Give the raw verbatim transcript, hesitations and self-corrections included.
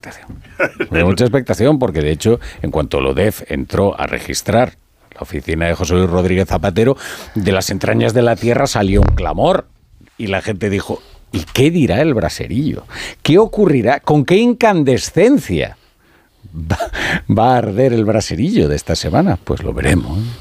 Había mucha expectación porque, de hecho, en cuanto Lodef entró a registrar la oficina de José Luis Rodríguez Zapatero, de las entrañas de la tierra salió un clamor y la gente dijo, ¿y qué dirá el braserillo? ¿Qué ocurrirá? ¿Con qué incandescencia va, va a arder el braserillo de esta semana? Pues lo veremos, ¿eh?